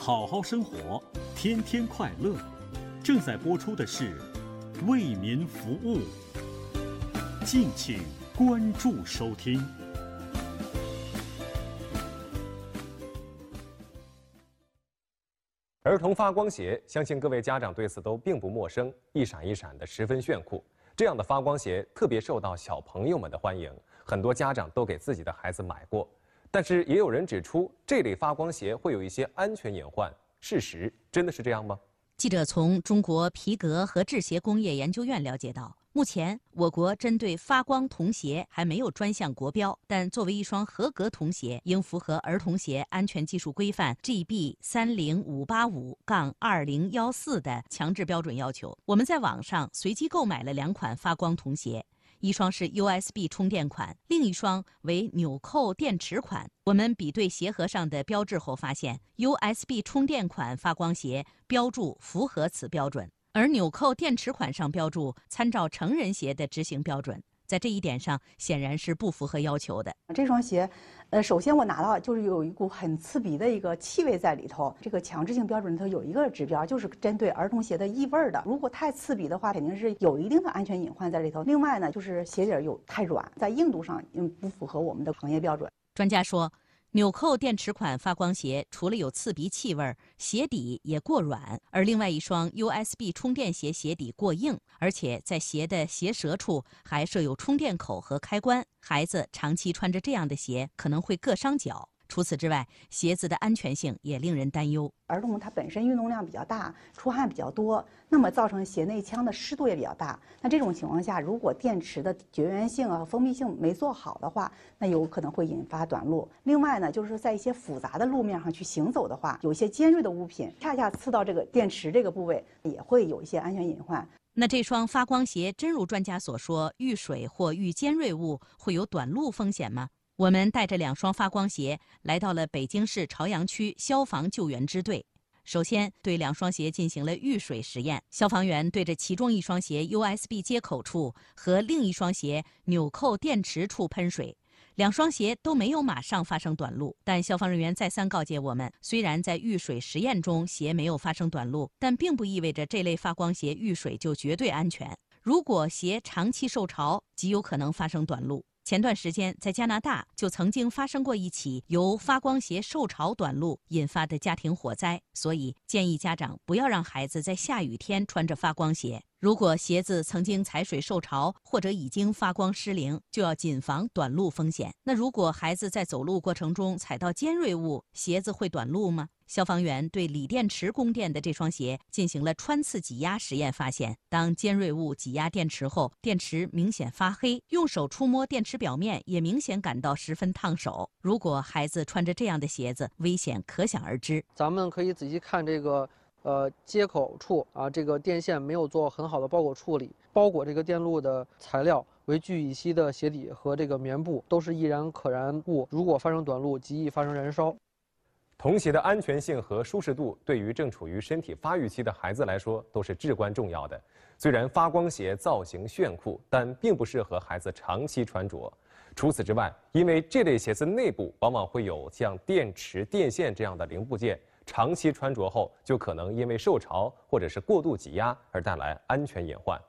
好好生活，天天快乐。正在播出的是《为民服务》，敬请关注收听。 儿童发光鞋，相信各位家长对此都并不陌生，一闪一闪的，十分炫酷。这样的发光鞋特别受到小朋友们的欢迎，很多家长都给自己的孩子买过。但是也有人指出，这类发光鞋会有一些安全隐患。事实真的是这样吗？ 记者从中国皮革和制鞋工业研究院了解到，目前我国针对发光童鞋还没有专项国标，但作为一双合格童鞋，应符合儿童鞋安全技术规范 GB 30585-2014的强制标准要求。我们在网上随机购买了2款发光童鞋。一双是 USB 充电款，另一双为纽扣电池款。我们比对鞋盒上的标志后发现 ，USB 充电款发光鞋标注符合此标准，而纽扣电池款上标注参照成人鞋的执行标准。在这一点上，显然是不符合要求的。 这双鞋，首先我拿到就是有一股很刺鼻的一个气味在里头。这个强制性标准里头有一个指标，就是针对儿童鞋的异味的。如果太刺鼻的话，肯定是有一定的安全隐患在里头。另外呢，就是鞋底有太软，在硬度上不符合我们的行业标准。 专家说，纽扣电池款发光鞋除了有刺鼻气味，鞋底也过软，而另外一双 USB 充电鞋鞋底过硬，而且在鞋的鞋舌处还设有充电口和开关。孩子长期穿着这样的鞋，可能会硌伤脚。除此之外，鞋子的安全性也令人担忧。 儿童他本身运动量比较大，出汗比较多，那么造成鞋内腔的湿度也比较大。那这种情况下，如果电池的绝缘性和封闭性没做好的话，那有可能会引发短路。另外呢，就是在一些复杂的路面上去行走的话，有一些尖锐的物品恰恰刺到这个电池这个部位，也会有一些安全隐患。 那这双发光鞋真如专家所说，遇水或遇尖锐物会有短路风险吗？我们带着2双发光鞋来到了北京市朝阳区消防救援支队。首先对2双鞋进行了遇水实验，消防员对着其中一双鞋 USB 接口处和另一双鞋纽扣电池处喷水。2双鞋都没有马上发生短路，但消防人员再三告诫我们，虽然在遇水实验中鞋没有发生短路，但并不意味着这类发光鞋遇水就绝对安全。如果鞋长期受潮，极有可能发生短路。前段时间在加拿大就曾经发生过一起由发光鞋受潮短路引发的家庭火灾，所以建议家长不要让孩子在下雨天穿着发光鞋。如果鞋子曾经踩水受潮或者已经发光失灵，就要谨防短路风险。那如果孩子在走路过程中踩到尖锐物，鞋子会短路吗？消防员对锂电池供电的这双鞋进行了穿刺挤压实验，发现当尖锐物挤压电池后，电池明显发黑，用手触摸电池表面也明显感到十分烫手。如果孩子穿着这样的鞋子，危险可想而知。 咱们可以仔细看这个接口处啊，这个电线没有做很好的包裹处理，包裹这个电路的材料为聚乙烯的鞋底和这个棉布都是易燃可燃物，如果发生短路，极易发生燃烧。 童鞋的安全性和舒适度对于正处于身体发育期的孩子来说都是至关重要的。虽然发光鞋造型炫酷，但并不适合孩子长期穿着。除此之外，因为这类鞋子内部往往会有像电池、电线这样的零部件，长期穿着后就可能因为受潮或者是过度挤压而带来安全隐患。